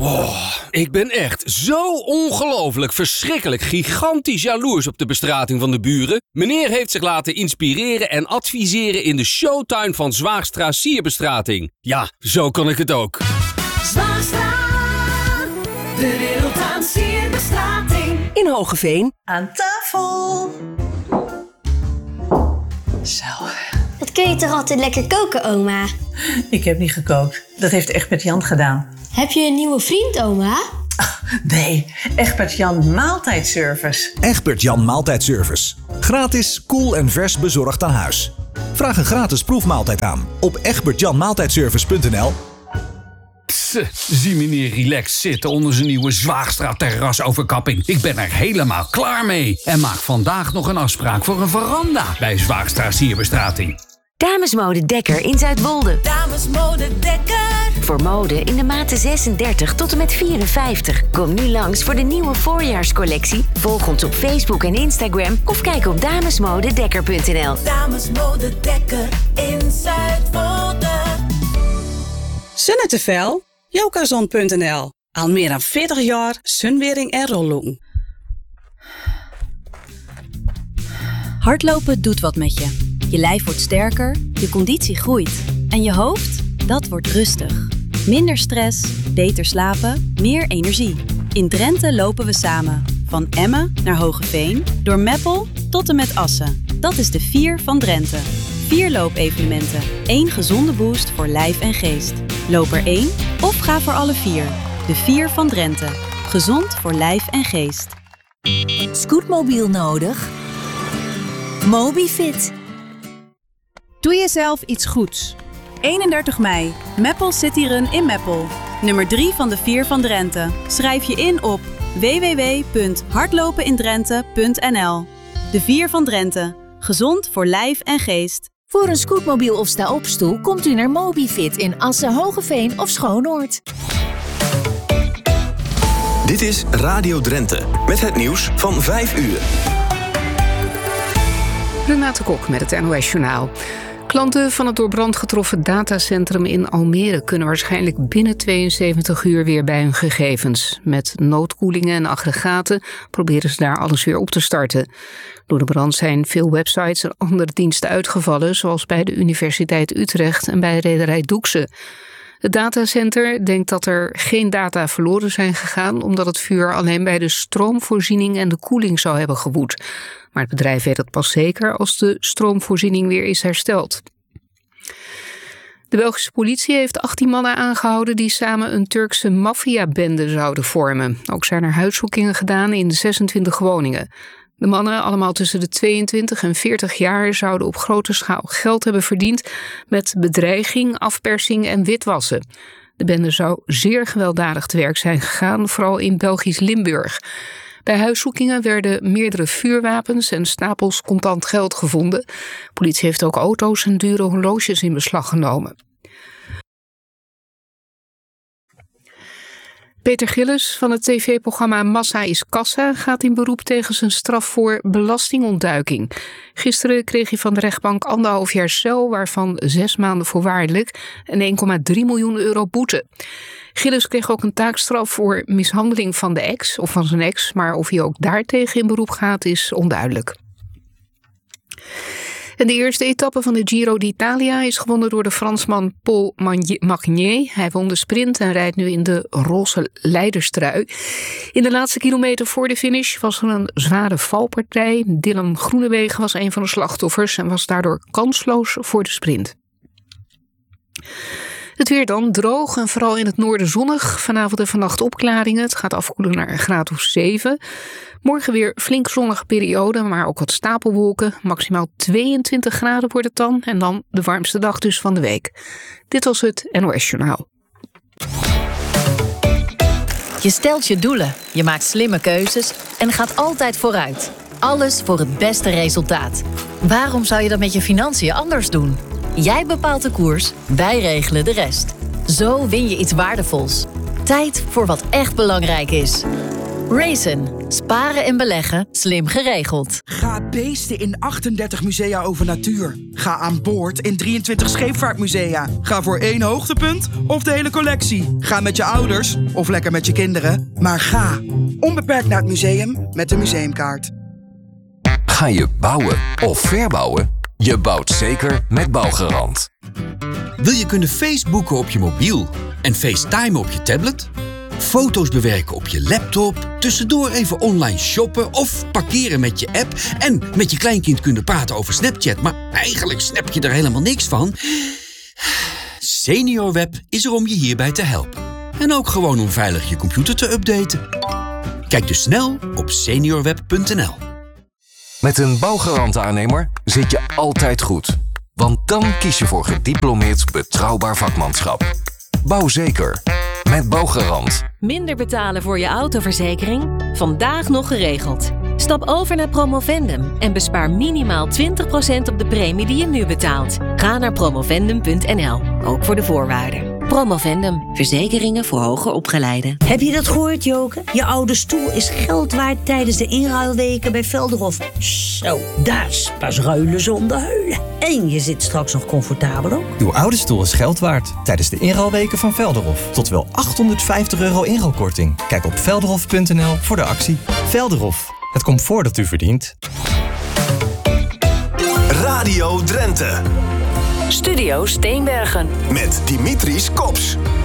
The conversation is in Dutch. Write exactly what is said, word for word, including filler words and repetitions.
Oh, ik ben echt zo ongelooflijk, verschrikkelijk, gigantisch jaloers op de bestrating van de buren. Meneer heeft zich laten inspireren en adviseren in de showtuin van Zwaagstra Sierbestrating. Ja, zo kan ik het ook. Zwaagstra, de wereld aan sierbestrating. In Hoogeveen. Aan tafel. Zo. Wat kun je toch altijd lekker koken, oma? Ik heb niet gekookt. Dat heeft Egbert Jan gedaan. Heb je een nieuwe vriend, oma? Oh, nee, Egbert Jan Maaltijdservice. Egbert Jan Maaltijdservice. Gratis, koel en vers bezorgd aan huis. Vraag een gratis proefmaaltijd aan op egbert jan maaltijdservice punt n l. Pss, zie meneer relaxed zitten onder zijn nieuwe Zwaagstra terrasoverkapping. Ik ben er helemaal klaar mee. En maak vandaag nog een afspraak voor een veranda bij Zwaagstra Sierbestrating. Damesmode Dekker in Zuidwolde. Damesmode Dekker. Voor mode in de maten zesendertig tot en met vierenvijftig. Kom nu langs voor de nieuwe voorjaarscollectie. Volg ons op Facebook en Instagram of kijk op damesmodedekker punt n l. Damesmode Dekker in Zuidwolde. Sunnetevel, jokazon punt n l. Al meer dan veertig jaar sunwering en rolloen. Hardlopen doet wat met je. Je lijf wordt sterker, je conditie groeit. En je hoofd, dat wordt rustig. Minder stress, beter slapen, meer energie. In Drenthe lopen we samen. Van Emmen naar Hoogeveen, door Meppel tot en met Assen. Dat is de Vier van Drenthe. Vier loopevenementen. Eén gezonde boost voor lijf en geest. Loop er één of ga voor alle vier. De Vier van Drenthe. Gezond voor lijf en geest. Scootmobiel nodig? Mobifit. Doe jezelf iets goeds. eenendertig mei, Meppel City Run in Meppel. Nummer drie van de Vier van Drenthe. Schrijf je in op w w w punt hardlopenindrenthe punt n l. De Vier van Drenthe. Gezond voor lijf en geest. Voor een scootmobiel of sta-opstoel komt u naar Mobifit in Assen, Hoogeveen of Schoonoord. Dit is Radio Drenthe met het nieuws van vijf uur. Renate Kok met het N O S-journaal. Klanten van het door brand getroffen datacentrum in Almere kunnen waarschijnlijk binnen tweeënzeventig uur weer bij hun gegevens. Met noodkoelingen en aggregaten proberen ze daar alles weer op te starten. Door de brand zijn veel websites en andere diensten uitgevallen, zoals bij de Universiteit Utrecht en bij rederij Doekse. Het datacenter denkt dat er geen data verloren zijn gegaan, omdat het vuur alleen bij de stroomvoorziening en de koeling zou hebben gewoed. Maar het bedrijf weet het pas zeker als de stroomvoorziening weer is hersteld. De Belgische politie heeft achttien mannen aangehouden die samen een Turkse maffiabende zouden vormen. Ook zijn er huiszoekingen gedaan in zesentwintig woningen. De mannen, allemaal tussen de tweeëntwintig en veertig jaar, zouden op grote schaal geld hebben verdiend met bedreiging, afpersing en witwassen. De bende zou zeer gewelddadig te werk zijn gegaan, vooral in Belgisch Limburg. Bij huiszoekingen werden meerdere vuurwapens en stapels contant geld gevonden. De politie heeft ook auto's en dure horloges in beslag genomen. Peter Gillis van het tv-programma Massa is Kassa gaat in beroep tegen zijn straf voor belastingontduiking. Gisteren kreeg hij van de rechtbank anderhalf jaar cel, waarvan zes maanden voorwaardelijk en één komma drie miljoen euro boete. Gillis kreeg ook een taakstraf voor mishandeling van de ex of van zijn ex, maar of hij ook daartegen in beroep gaat is onduidelijk. En de eerste etappe van de Giro d'Italia is gewonnen door de Fransman Paul Magnier. Hij won de sprint en rijdt nu in de roze leiderstrui. In de laatste kilometer voor de finish was er een zware valpartij. Dylan Groenewegen was een van de slachtoffers en was daardoor kansloos voor de sprint. Het weer dan droog en vooral in het noorden zonnig. Vanavond en vannacht opklaringen. Het gaat afkoelen naar een graad of zeven. Morgen weer flink zonnige periode, maar ook wat stapelwolken. Maximaal tweeëntwintig graden wordt het dan. En dan de warmste dag dus van de week. Dit was het N O S-journaal. Je stelt je doelen, je maakt slimme keuzes en gaat altijd vooruit. Alles voor het beste resultaat. Waarom zou je dat met je financiën anders doen? Jij bepaalt de koers, wij regelen de rest. Zo win je iets waardevols. Tijd voor wat echt belangrijk is. Raisin. Sparen en beleggen. Slim geregeld. Ga beesten in achtendertig musea over natuur. Ga aan boord in drieëntwintig scheepvaartmusea. Ga voor één hoogtepunt of de hele collectie. Ga met je ouders of lekker met je kinderen. Maar ga onbeperkt naar het museum met de museumkaart. Ga je bouwen of verbouwen? Je bouwt zeker met Bouwgarant. Wil je kunnen Facebooken op je mobiel en FaceTime op je tablet? Foto's bewerken op je laptop, tussendoor even online shoppen of parkeren met je app en met je kleinkind kunnen praten over Snapchat, maar eigenlijk snap je er helemaal niks van? SeniorWeb is er om je hierbij te helpen. En ook gewoon om veilig je computer te updaten. Kijk dus snel op seniorweb punt n l. Met een Bouwgarant-aannemer zit je altijd goed. Want dan kies je voor gediplomeerd betrouwbaar vakmanschap. Bouw zeker. Met Bouwgarant. Minder betalen voor je autoverzekering? Vandaag nog geregeld. Stap over naar Promovendum en bespaar minimaal twintig procent op de premie die je nu betaalt. Ga naar promovendum punt n l, ook voor de voorwaarden. Promovendum, verzekeringen voor hoger opgeleiden. Heb je dat gehoord, Joke? Je oude stoel is geld waard tijdens de inruilweken bij Velderhof. Zo, daar is pas ruilen zonder huilen. En je zit straks nog comfortabel ook. Uw oude stoel is geld waard tijdens de inruilweken van Velderhof. Tot wel achthonderdvijftig euro inruilkorting. Kijk op velderhof punt n l voor de actie. Velderhof, het comfort dat u verdient. Radio Drenthe. Studio Steenbergen. Met Dimitris Kops.